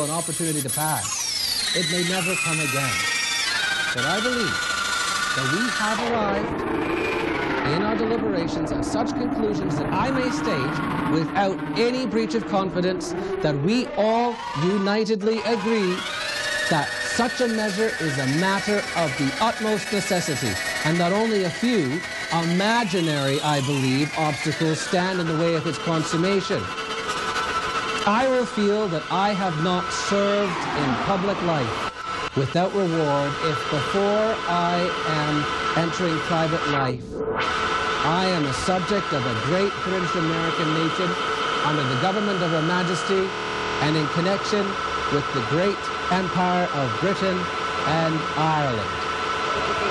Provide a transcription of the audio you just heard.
an opportunity to pass. It may never come again. But I believe that we have arrived in our deliberations at such conclusions that I may state, without any breach of confidence, that we all unitedly agree that such a measure is a matter of the utmost necessity, and that only a few imaginary, I believe, obstacles stand in the way of its consummation. I will feel that I have not served in public life without reward if before I am entering private life, I am a subject of a great British American nation under the government of Her Majesty and in connection with the great Empire of Britain and Ireland.